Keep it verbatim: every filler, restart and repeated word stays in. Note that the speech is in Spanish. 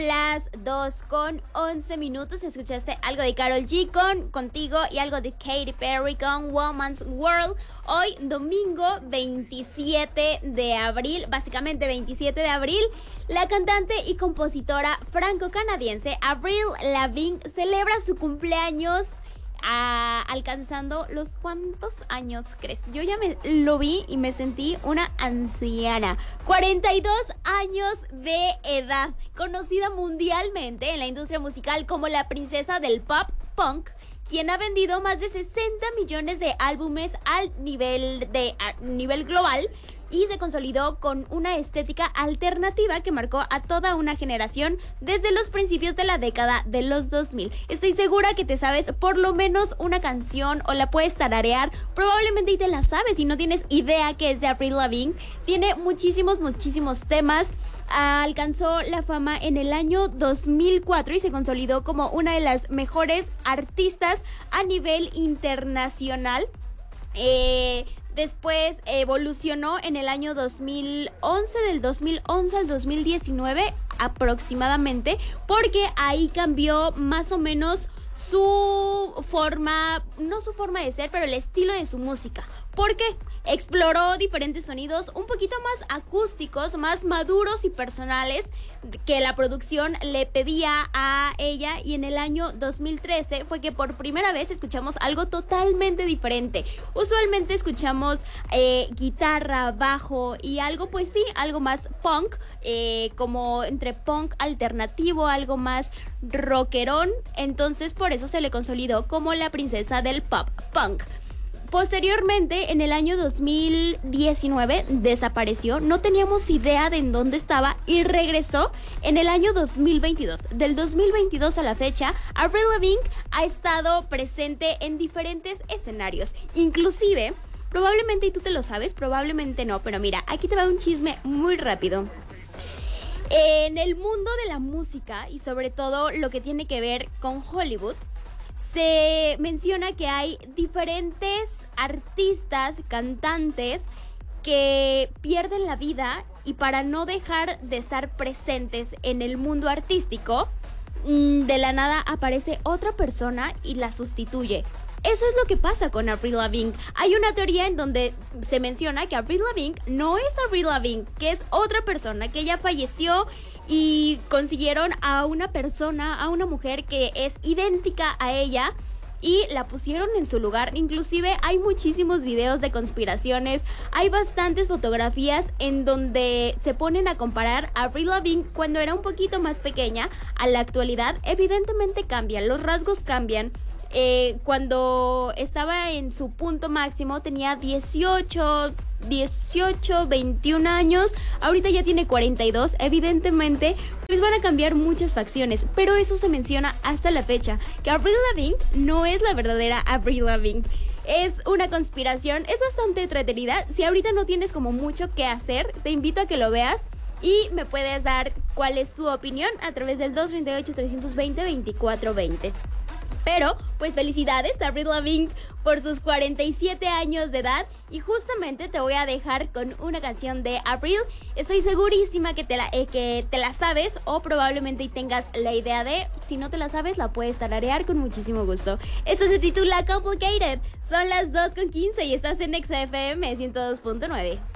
Son las dos con once minutos. Escuchaste algo de Karol G con Contigo y algo de Katy Perry con Woman's World. Hoy, domingo veintisiete de abril, básicamente veintisiete de abril, la cantante y compositora franco-canadiense Avril Lavigne celebra su cumpleaños a, alcanzando los cuántos años crees. Yo ya me lo vi y me sentí una anciana. cuarenta y dos años de edad, conocida mundialmente en la industria musical como la princesa del pop punk, quien ha vendido más de sesenta millones de álbumes al nivel de a nivel global y se consolidó con una estética alternativa que marcó a toda una generación desde los principios de la década de los dos mil. Estoy segura que te sabes por lo menos una canción o la puedes tararear, probablemente y te la sabes y no tienes idea que es de Avril Lavigne. Tiene muchísimos, muchísimos temas. Alcanzó la fama en el año dos mil cuatro y se consolidó como una de las mejores artistas a nivel internacional. Eh... Después evolucionó en el año dos mil once, del dos mil once al dos mil diecinueve aproximadamente, porque ahí cambió más o menos su forma, no su forma de ser, pero el estilo de su música. ¿Por qué? Exploró diferentes sonidos un poquito más acústicos, más maduros y personales que la producción le pedía a ella, y en el año dos mil trece fue que por primera vez escuchamos algo totalmente diferente. Usualmente escuchamos eh, guitarra, bajo y algo, pues sí, algo más punk, eh, como entre punk alternativo, algo más rockerón. Entonces por eso se le consolidó como la princesa del pop punk. Posteriormente, en el año dos mil diecinueve, desapareció, no teníamos idea de en dónde estaba y regresó en el año dos mil veintidós. Del dos mil veintidós a la fecha, Avril Lavigne ha estado presente en diferentes escenarios, inclusive, probablemente y tú te lo sabes, probablemente no, pero mira, aquí te va un chisme muy rápido. En el mundo de la música y sobre todo lo que tiene que ver con Hollywood, se menciona que hay diferentes artistas, cantantes que pierden la vida y para no dejar de estar presentes en el mundo artístico, de la nada aparece otra persona y la sustituye. Eso es lo que pasa con Avril Lavigne. Hay una teoría en donde se menciona que Avril Lavigne no es Avril Lavigne, que es otra persona, que ella falleció y consiguieron a una persona, a una mujer que es idéntica a ella y la pusieron en su lugar. Inclusive hay muchísimos videos de conspiraciones, hay bastantes fotografías en donde se ponen a comparar a Avril Lavigne cuando era un poquito más pequeña a la actualidad. Evidentemente cambian, los rasgos cambian. Eh, cuando estaba en su punto máximo tenía dieciocho, veintiún años, ahorita ya tiene cuarenta y dos, evidentemente pues van a cambiar muchas facciones, pero eso se menciona hasta la fecha, que Avril Lavigne no es la verdadera Avril Lavigne. Es una conspiración, es bastante entretenida. Si ahorita no tienes como mucho que hacer, te invito a que lo veas y me puedes dar cuál es tu opinión a través del dos treinta y ocho, trescientos veinte, veinticuatro veinte. Pero, pues felicidades a Avril Lavigne por sus cuarenta y siete años de edad. Y justamente te voy a dejar con una canción de Avril. Estoy segurísima que te la, eh, que te la sabes o probablemente tengas la idea de. Si no te la sabes, la puedes tararear con muchísimo gusto. Esto se titula Complicated. Son las dos con quince y estás en Exa F M ciento dos punto nueve.